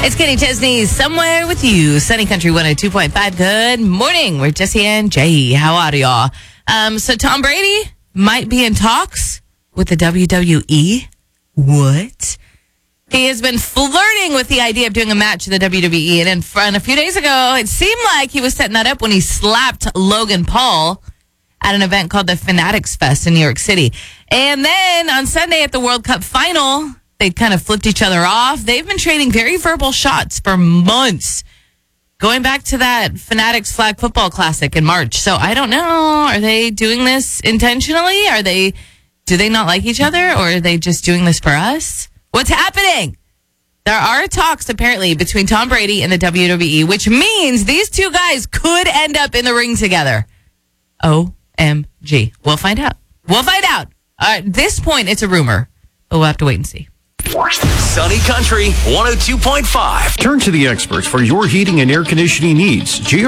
It's Kenny Chesney, Somewhere With You, Sunny Country 102.5. Good morning. We're Jesse and Jay. How are y'all? So Tom Brady might be in talks with the WWE. What? He has been flirting with the idea of doing a match in the WWE. And a few days ago, it seemed like he was setting that up when he slapped Logan Paul at an event called the Fanatics Fest in New York City. And then on Sunday at the World Cup final, they kind of flipped each other off. They've been trading very verbal shots for months, going back to that Fanatics Flag Football Classic in March. So I don't know. Are they doing this intentionally? Do they not like each other, or are they just doing this for us? What's happening? There are talks apparently between Tom Brady and the WWE, which means these two guys could end up in the ring together. OMG. We'll find out. At this point, it's a rumor, but we'll have to wait and see. Sunny Country 102.5. Turn to the experts for your heating and air conditioning needs.